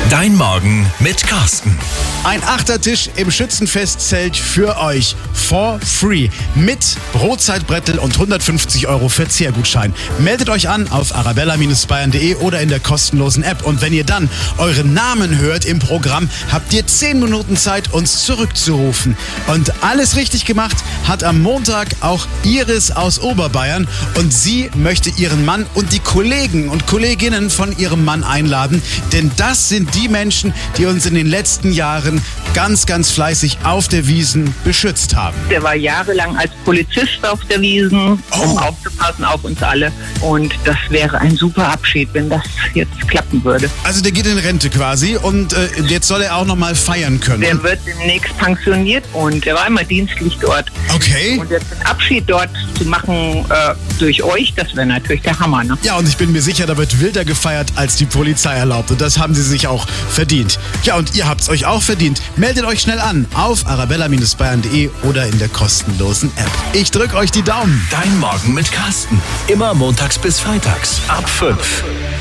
Dein Morgen mit Carsten. Ein Achtertisch im Schützenfestzelt für euch. For free. Mit Brotzeitbrettel und 150 € Verzehrgutschein. Meldet euch an auf arabella-bayern.de oder in der kostenlosen App. Und wenn ihr dann euren Namen hört im Programm, habt ihr 10 Minuten Zeit, uns zurückzurufen. Und alles richtig gemacht hat am Montag auch Iris aus Oberbayern. Und sie möchte ihren Mann und die Kollegen und Kolleginnen von ihrem Mann einladen. Denn das sind die Menschen, die uns in den letzten Jahren ganz, ganz fleißig auf der Wiesn beschützt haben. Der war jahrelang als Polizist auf der Wiesn, um aufzupassen auf uns alle. Und das wäre ein super Abschied, wenn das jetzt klappen würde. Also der geht in Rente quasi und jetzt soll er auch noch mal feiern können. Der wird demnächst pensioniert und er war immer dienstlich dort. Okay. Und jetzt einen Abschied dort zu machen durch euch, das wäre natürlich der Hammer, ne? Ja, und ich bin mir sicher, da wird wilder gefeiert, als die Polizei erlaubt. Und das haben sie sich auch verdient. Ja, und ihr habt's euch auch verdient. Meldet euch schnell an auf arabella-bayern.de oder in der kostenlosen App. Ich drück euch die Daumen. Dein Morgen mit Carsten. Immer montags bis freitags ab 5.